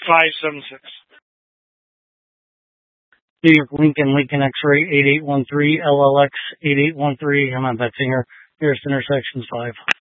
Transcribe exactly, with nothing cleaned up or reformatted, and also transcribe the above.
five seven six. New York Lincoln, Lincoln X-ray eight eight one three, L L X eight eight one three. I'm at Betzinger. Nearest intersection five.